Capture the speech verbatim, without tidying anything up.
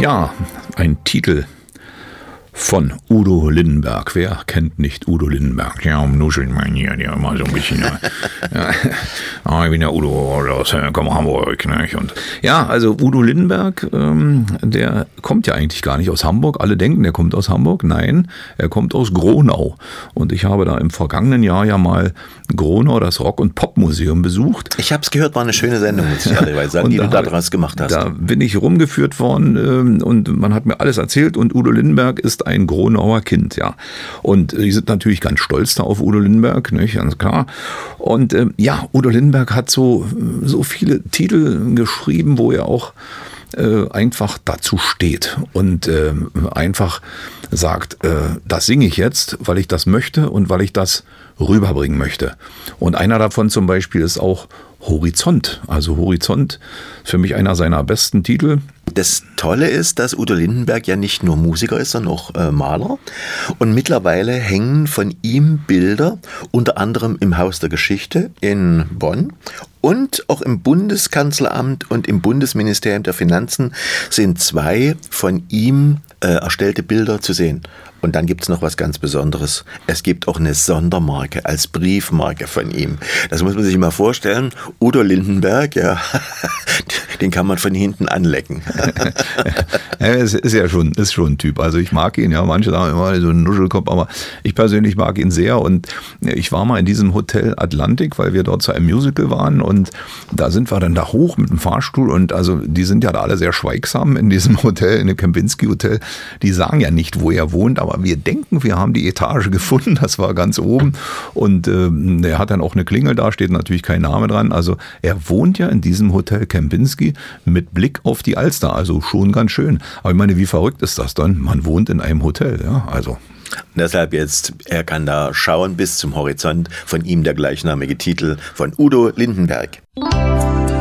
Ja, ein Titel von Udo Lindenberg. Wer kennt nicht Udo Lindenberg? Ja, um Nuscheln mein hier, der immer so ein bisschen. Ja, ja, ich bin der Udo aus komm, Hamburg. Ne? Und ja, also Udo Lindenberg, ähm, der kommt ja eigentlich gar nicht aus Hamburg. Alle denken, der kommt aus Hamburg. Nein, er kommt aus Gronau. Und ich habe da im vergangenen Jahr ja mal Gronau, das Rock- und Popmuseum besucht. Ich habe es gehört, war eine schöne Sendung, muss ich ehrlich sagen, die da, du da draus gemacht hast. Da bin ich rumgeführt worden ähm, und man hat mir alles erzählt und Udo Lindenberg ist ein Gronauer Kind, ja. Und die sind natürlich ganz stolz da auf Udo Lindenberg, nicht, ganz klar. Und ähm, ja, Udo Lindenberg hat so, so viele Titel geschrieben, wo er auch äh, einfach dazu steht und äh, einfach sagt, äh, das singe ich jetzt, weil ich das möchte und weil ich das rüberbringen möchte. Und einer davon zum Beispiel ist auch Horizont. Also Horizont ist für mich einer seiner besten Titel. Das Tolle ist, dass Udo Lindenberg ja nicht nur Musiker ist, sondern auch äh, Maler. Und mittlerweile hängen von ihm Bilder, unter anderem im Haus der Geschichte in Bonn. Und auch im Bundeskanzleramt und im Bundesministerium der Finanzen sind zwei von ihm äh, erstellte Bilder zu sehen. Und dann gibt es noch was ganz Besonderes. Es gibt auch eine Sondermarke als Briefmarke von ihm. Das muss man sich mal vorstellen. Udo Lindenberg, ja, den kann man von hinten anlecken. Ja, es ist ja schon, ist schon ein Typ. Also ich mag ihn, ja, manche sagen immer so ein Nuschelkopf, aber ich persönlich mag ihn sehr. Und ich war mal in diesem Hotel Atlantik, weil wir dort zu einem Musical waren und da sind wir dann da hoch mit dem Fahrstuhl und also die sind ja da alle sehr schweigsam in diesem Hotel, in dem Kempinski Hotel. Die sagen ja nicht, wo er wohnt, aber wir denken, wir haben die Etage gefunden, das war ganz oben und äh, er hat dann auch eine Klingel, da steht natürlich kein Name dran, also er wohnt ja in diesem Hotel Kempinski mit Blick auf die Alster, also schon ganz schön, aber ich meine, wie verrückt ist das dann, man wohnt in einem Hotel, ja, also. Deshalb jetzt, er kann da schauen bis zum Horizont, von ihm der gleichnamige Titel von Udo Lindenberg.